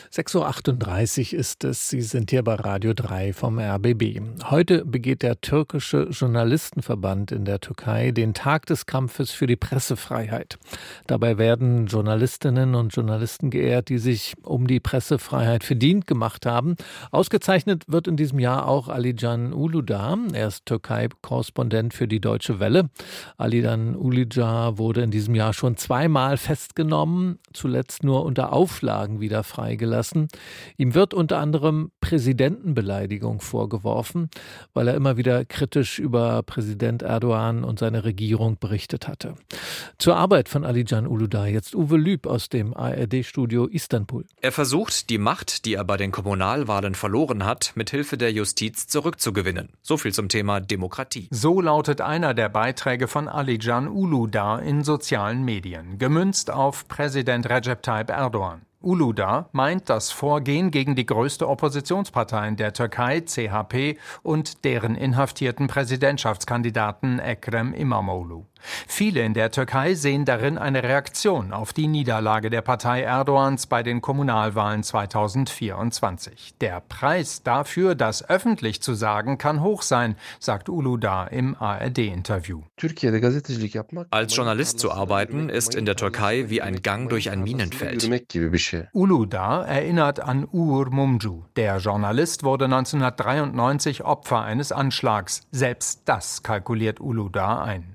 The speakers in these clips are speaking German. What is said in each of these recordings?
6:38 Uhr ist es. Sie sind hier bei Radio 3 vom RBB. Heute begeht der türkische Journalistenverband in der Türkei den Tag des Kampfes für die Pressefreiheit. Dabei werden Journalistinnen und Journalisten geehrt, die sich um die Pressefreiheit verdient gemacht haben. Ausgezeichnet wird in diesem Jahr auch Alican Uludağ. Er ist Türkei-Korrespondent für die Deutsche Welle. Alican Uludağ wurde in diesem Jahr schon zweimal festgenommen, zuletzt nur unter Auflagen wieder freigelassen. Ihm wird unter anderem Präsidentenbeleidigung vorgeworfen, weil er immer wieder kritisch über Präsident Erdogan und seine Regierung berichtet hatte. Zur Arbeit von Alican Uludağ jetzt Uwe Lüb aus dem ARD-Studio Istanbul. Er versucht, die Macht, die er bei den Kommunalwahlen verloren hat, mit Hilfe der Justiz zurückzugewinnen. So viel zum Thema Demokratie. So lautet einer der Beiträge von Alican Uludağ in sozialen Medien, gemünzt auf Präsident Recep Tayyip Erdogan. Uludağ meint das Vorgehen gegen die größte Oppositionspartei in der Türkei, CHP, und deren inhaftierten Präsidentschaftskandidaten Ekrem İmamoğlu. Viele in der Türkei sehen darin eine Reaktion auf die Niederlage der Partei Erdogans bei den Kommunalwahlen 2024. Der Preis dafür, das öffentlich zu sagen, kann hoch sein, sagt Uludağ im ARD-Interview. Als Journalist zu arbeiten, ist in der Türkei wie ein Gang durch ein Minenfeld. Uludağ erinnert an Uğur Mumcu. Der Journalist wurde 1993 Opfer eines Anschlags. Selbst das kalkuliert Uludağ ein.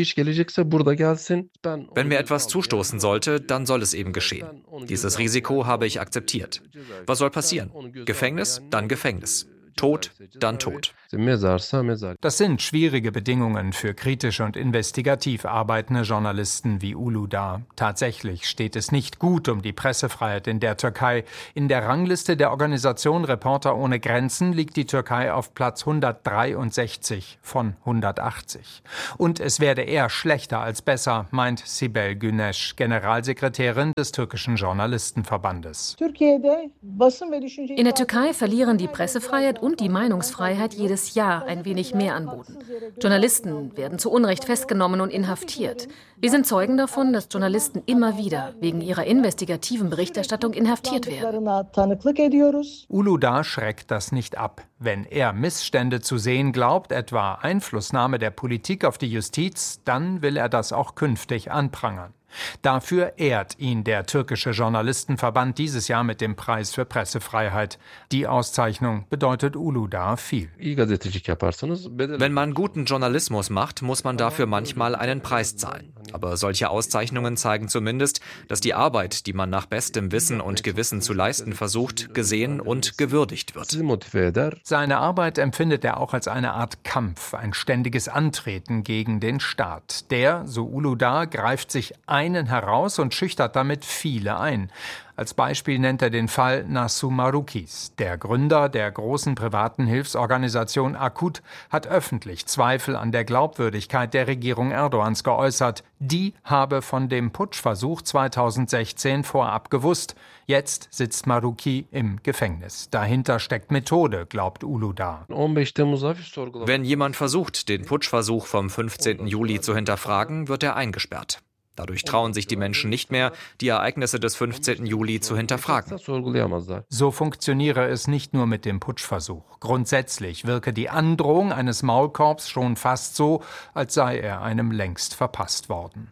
Wenn mir etwas zustoßen sollte, dann soll es eben geschehen. Dieses Risiko habe ich akzeptiert. Was soll passieren? Gefängnis, dann Gefängnis. Tod, dann Tod. Das sind schwierige Bedingungen für kritisch und investigativ arbeitende Journalisten wie Uludağ. Tatsächlich steht es nicht gut um die Pressefreiheit in der Türkei. In der Rangliste der Organisation Reporter ohne Grenzen liegt die Türkei auf Platz 163 von 180. Und es werde eher schlechter als besser, meint Sibel Güneş, Generalsekretärin des türkischen Journalistenverbandes. In der Türkei verlieren die Pressefreiheit und die Meinungsfreiheit jedes Jahr ein wenig mehr an Boden. Journalisten werden zu Unrecht festgenommen und inhaftiert. Wir sind Zeugen davon, dass Journalisten immer wieder wegen ihrer investigativen Berichterstattung inhaftiert werden. Uludağ schreckt das nicht ab. Wenn er Missstände zu sehen glaubt, etwa Einflussnahme der Politik auf die Justiz, dann will er das auch künftig anprangern. Dafür ehrt ihn der türkische Journalistenverband dieses Jahr mit dem Preis für Pressefreiheit. Die Auszeichnung bedeutet Uludağ viel. Wenn man guten Journalismus macht, muss man dafür manchmal einen Preis zahlen. Aber solche Auszeichnungen zeigen zumindest, dass die Arbeit, die man nach bestem Wissen und Gewissen zu leisten versucht, gesehen und gewürdigt wird. Seine Arbeit empfindet er auch als eine Art Kampf, ein ständiges Antreten gegen den Staat. Der, so Uludağ, greift sich einen heraus und schüchtert damit viele ein. Als Beispiel nennt er den Fall Nasu Marukis. Der Gründer der großen privaten Hilfsorganisation Akut hat öffentlich Zweifel an der Glaubwürdigkeit der Regierung Erdogans geäußert. Die habe von dem Putschversuch 2016 vorab gewusst. Jetzt sitzt Maruki im Gefängnis. Dahinter steckt Methode, glaubt Uludağ. Wenn jemand versucht, den Putschversuch vom 15. Juli zu hinterfragen, wird er eingesperrt. Dadurch trauen sich die Menschen nicht mehr, die Ereignisse des 15. Juli zu hinterfragen. So funktioniere es nicht nur mit dem Putschversuch. Grundsätzlich wirke die Androhung eines Maulkorbs schon fast so, als sei er einem längst verpasst worden.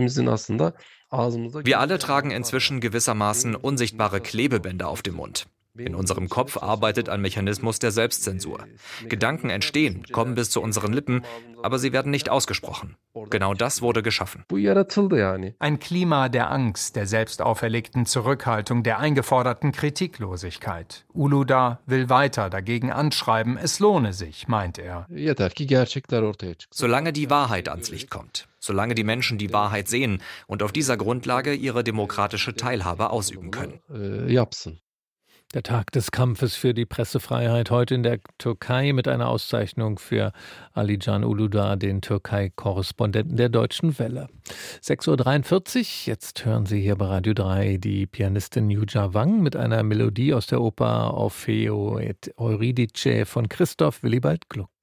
Wir alle tragen inzwischen gewissermaßen unsichtbare Klebebänder auf dem Mund. In unserem Kopf arbeitet ein Mechanismus der Selbstzensur. Gedanken entstehen, kommen bis zu unseren Lippen, aber sie werden nicht ausgesprochen. Genau das wurde geschaffen. Ein Klima der Angst, der selbst auferlegten Zurückhaltung, der eingeforderten Kritiklosigkeit. Uludağ will weiter dagegen anschreiben, es lohne sich, meint er. Solange die Wahrheit ans Licht kommt. Solange die Menschen die Wahrheit sehen und auf dieser Grundlage ihre demokratische Teilhabe ausüben können. Der Tag des Kampfes für die Pressefreiheit heute in der Türkei mit einer Auszeichnung für Alican Uludağ, den Türkei-Korrespondenten der Deutschen Welle. 6:43 Uhr, jetzt hören Sie hier bei Radio 3 die Pianistin Nuja Wang mit einer Melodie aus der Oper Orfeo et Euridice von Christoph Willibald Gluck.